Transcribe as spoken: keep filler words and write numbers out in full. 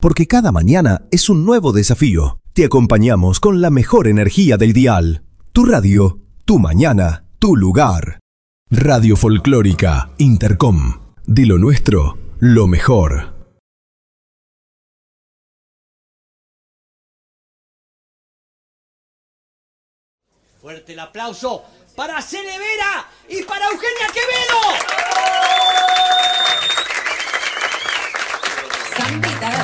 porque cada mañana es un nuevo desafío. Te acompañamos con la mejor energía del dial. Tu radio, tu mañana, tu lugar. Radio Folclórica Intercom. De lo nuestro, lo mejor. Fuerte el aplauso para Cele Vera y para Eugenia Quevedo.